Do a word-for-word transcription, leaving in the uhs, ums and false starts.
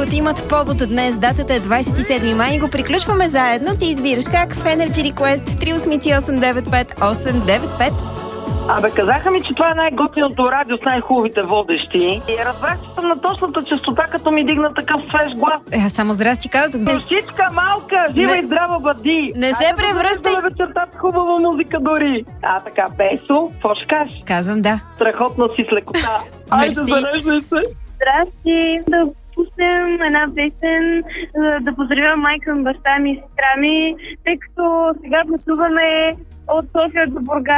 които имат повод днес. Датата е двадесет и седми май и го приключваме заедно. Ти избираш как в Energy Request три осем осем девет пет осем девет пет. Абе, казаха ми, че това е най-готиното радио с най-хубавите водещи. И разбрах, че съм на точната честота, като ми дигна такъв свеж глас. Е, само здрасти казах. Душичка малка, жива Не- и здрава, бъди! Не се превръщай. Да вечерта с хубава музика дори. А така, Бесо, какво ще кажеш? Казвам да. Страхотна си с лекота. Айде, Мерси. зареждай се. Здрасти! Да пуснем една песен, за да поздравя майка ми, баща ми и сестра ми, тъй като сега пътуваме от София до Бургас.